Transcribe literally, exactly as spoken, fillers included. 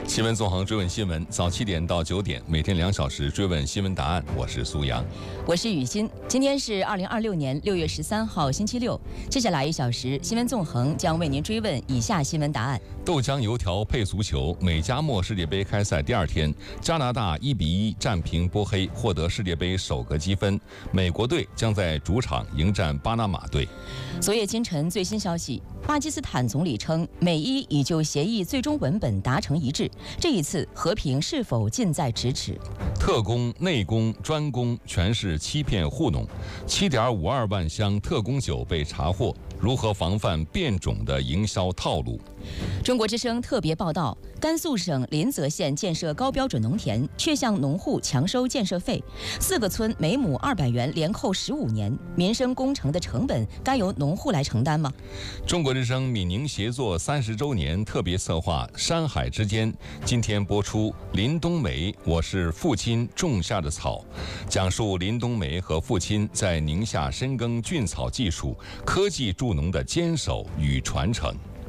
新闻纵横追问新闻，早七点到九点，每天两小时追问新闻答案。我是苏阳， 我是雨欣。今天是二零二六年六月十三号，星期六。接下来一小时，新闻纵横将为您追问以下新闻答案： 豆浆油条配足球，美加墨世界杯开赛第二天，加拿大一比一战平波黑，获得世界杯首个积分。美国队将在主场迎战巴拿马队。 昨夜今晨最新消息，巴基斯坦总理称，美伊已就协议最终文本达成一致。这一次和平是否近在咫尺？ 特工、内工、专工全是欺骗糊弄，七点五二万箱特工酒被查获，如何防范变种的营销套路？ 中国之声特别报道，甘肃省临泽县建设高标准农田，却向农户强收建设费，四个村每亩二百元，连扣十五年，民生工程的成本该由农户来承担吗？ 中国之声闽宁协作三十周年特别策划《山海之间》，今天播出林冬梅，我是父亲种下的草，讲述林冬梅和父亲在宁夏深耕菌草技术、科技助农的坚守与传承。